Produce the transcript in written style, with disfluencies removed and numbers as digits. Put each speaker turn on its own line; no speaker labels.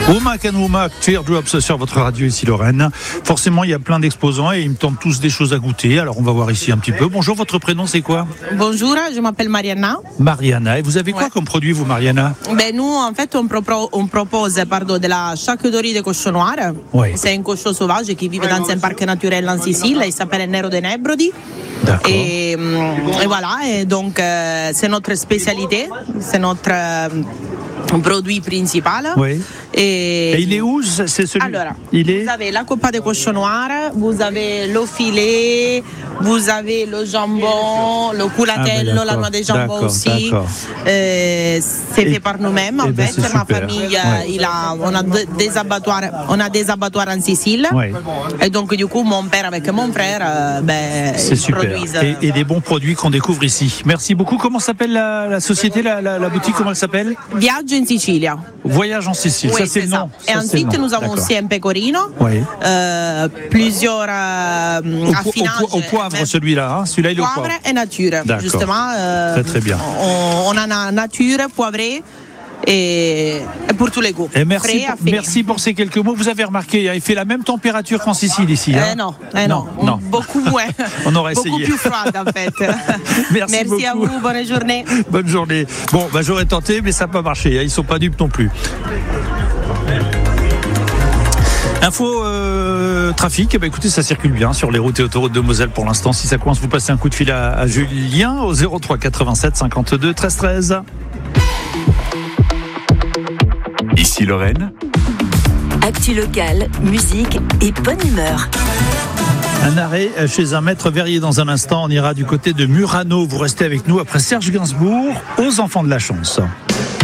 Womack and Womack, Teardrops sur votre radio ici Lorraine. Forcément, il y a plein d'exposants et ils me tentent tous des choses à goûter. Alors, on va voir ici un petit peu. Bonjour, votre prénom c'est quoi?
Bonjour, je m'appelle Mariana.
Mariana. Et vous avez quoi comme produit, vous, Mariana?
Nous, en fait, on propose de la charcuterie de cochon noir.
Ouais.
C'est un cochon sauvage qui vit dans un parc naturel en Sicile. Il s'appelle Nero de Nebrodi.
D'accord.
Et voilà, et donc c'est notre spécialité, c'est notre produit principal.
Oui.
Et
il est où? C'est celui.
Alors,
il est...
vous avez la coppa de cochon noir, vous avez le filet, vous avez le jambon, le culatello, la noix de jambon aussi. C'est fait par nous-mêmes en fait. Ma famille, on a des abattoirs en Sicile. Ouais. Et donc du coup, mon père avec mon frère,
c'est super. Produisent. Et des bons produits qu'on découvre ici. Merci beaucoup. Comment s'appelle la société, la boutique? Comment elle s'appelle?
Viaggio in Sicilia.
Voyage en Sicile.
Oui,
ça c'est le nom.
Et ensuite nous avons aussi un pecorino, plusieurs affinages.
Au poivre celui-là, hein? Celui-là il est au poivre.
Poivre et nature, justement.
Très bien.
On a la nature poivrée. Et pour tous les goûts.
Et merci pour ces quelques mots. Vous avez remarqué, il fait la même température qu'en Sicile ici. Hein?
Non. Beaucoup moins.
On aurait essayé.
Beaucoup plus froide en fait.
Merci beaucoup.
À vous, bonne journée.
Bonne journée. Bon, j'aurais tenté, mais ça n'a pas marché. Ils ne sont pas dupes non plus. Info trafic, écoutez, ça circule bien sur les routes et autoroutes de Moselle pour l'instant. Si ça coince, vous passez un coup de fil à Julien au 03 87 52 13 13.
Ici Lorraine.
Actu locale, musique et bonne humeur.
Un arrêt chez un maître verrier dans un instant. On ira du côté de Murano. Vous restez avec nous après Serge Gainsbourg, aux enfants de la chance.